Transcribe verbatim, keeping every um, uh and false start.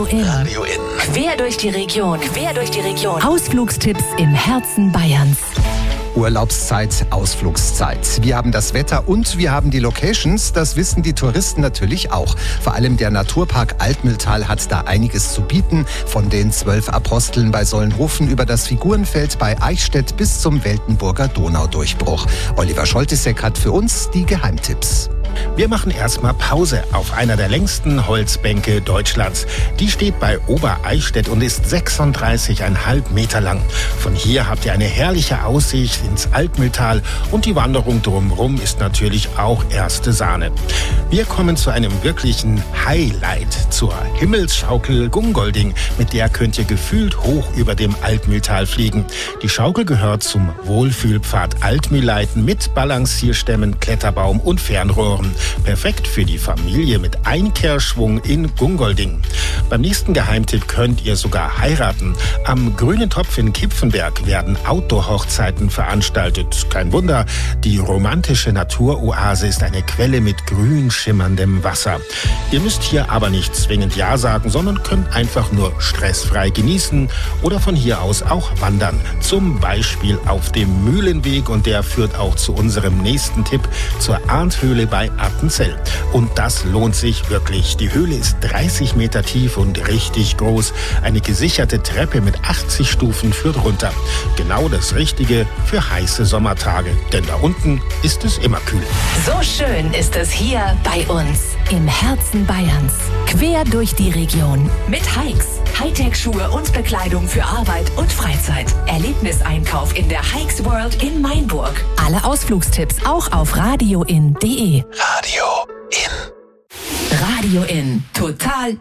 in. Radio in. Quer durch die Region. Quer durch die Region. Ausflugstipps im Herzen Bayerns. Urlaubszeit, Ausflugszeit. Wir haben das Wetter und wir haben die Locations. Das wissen die Touristen natürlich auch. Vor allem der Naturpark Altmühltal hat da einiges zu bieten. Von den zwölf Aposteln bei Solnhofen über das Figurenfeld bei Eichstätt bis zum Weltenburger Donaudurchbruch. Oliver Scholtisek hat für uns die Geheimtipps. Wir machen erstmal Pause auf einer der längsten Holzbänke Deutschlands. Die steht bei Obereichstätt und ist sechsunddreißig Komma fünf Meter lang. Von hier habt ihr eine herrliche Aussicht ins Altmühltal und die Wanderung drumherum ist natürlich auch erste Sahne. Wir kommen zu einem wirklichen Highlight, zur Himmelsschaukel Gungolding. Mit der könnt ihr gefühlt hoch über dem Altmühltal fliegen. Die Schaukel gehört zum Wohlfühlpfad Altmühlleiten mit Balancierstämmen, Kletterbaum und Fernrohren. Perfekt für die Familie mit Einkehrschwung in Gungolding. Beim nächsten Geheimtipp könnt ihr sogar heiraten. Am Grünen Topf in Kipfenberg werden Outdoor-Hochzeiten veranstaltet. Kein Wunder, die romantische Naturoase ist eine Quelle mit grün schimmerndem Wasser. Ihr müsst hier aber nicht zwingend Ja sagen, sondern könnt einfach nur stressfrei genießen oder von hier aus auch wandern. Zum Beispiel auf dem Mühlenweg, und der führt auch zu unserem nächsten Tipp, zur Arndthöhle bei Appenzell. Und das lohnt sich wirklich. Die Höhle ist dreißig Meter tief und richtig groß. Eine gesicherte Treppe mit achtzig Stufen führt runter. Genau das Richtige für heiße Sommertage, denn da unten ist es immer kühl. So schön ist es hier bei uns im Herzen Bayerns. Quer durch die Region. Mit Hikes, Hightech-Schuhe und Bekleidung für Arbeit und Freizeit. Erlebniseinkauf in der Hikes World in Mainburg. Alle Ausflugstipps auch auf radioin punkt de. Radio in. Radio in. Total